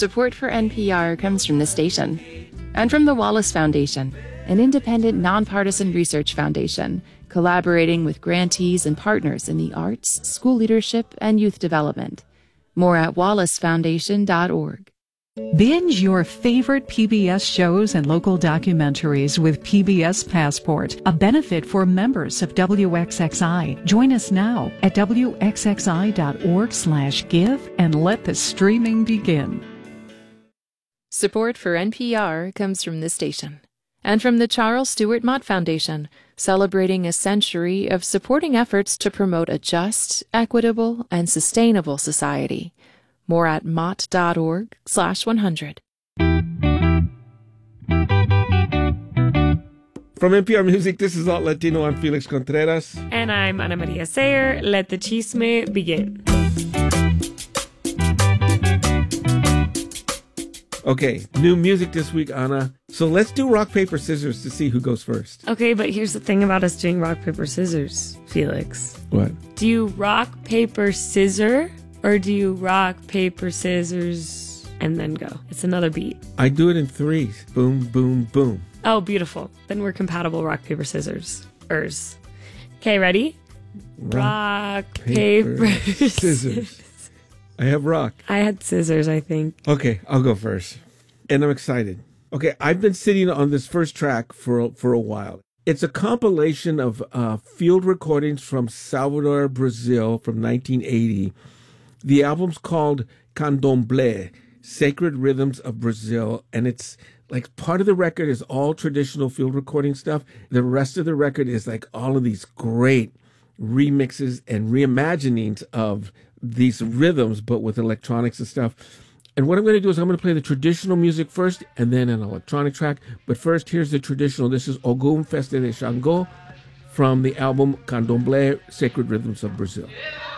Support for NPR comes from the station and from the Wallace Foundation, an independent, nonpartisan research foundation collaborating with grantees and partners in the arts, school leadership, and youth development. More at wallacefoundation.org. Binge your favorite PBS shows and local documentaries with PBS Passport, a benefit for members of WXXI. Join us now at wxxi.org/give and let the streaming begin. Support for NPR comes from this station and from the Charles Stewart Mott Foundation, celebrating a century of supporting efforts to promote a just, equitable, and sustainable society. More at mott.org/100. From NPR Music, this is Alt Latino. I'm Felix Contreras. And I'm Ana Maria Sayer. Let the chisme begin. Okay, new music this week, Ana. So let's do rock, paper, scissors to see who goes first. Okay, but here's the thing about us doing rock, paper, scissors, Felix. What? Do you rock, paper, scissor? Or do you rock, paper, scissors, and then go? It's another beat. I do it in threes. Boom, boom, boom. Oh, beautiful. Then we're compatible rock, paper, scissors. Okay, ready? Rock, paper, scissors. I have rock. I had scissors, I think. Okay, I'll go first. And I'm excited. Okay, I've been sitting on this first track for a while. It's a compilation of field recordings from Salvador, Brazil from 1980. The album's called Candomblé, Sacred Rhythms of Brazil, and it's like part of the record is all traditional field recording stuff. The rest of the record is like all of these great remixes and reimaginings of these rhythms, but with electronics and stuff. And what I'm going to do is I'm going to play the traditional music first and then an electronic track. But first, here's the traditional. This is Ogum Festa de Xangô from the album Candomblé, Sacred Rhythms of Brazil.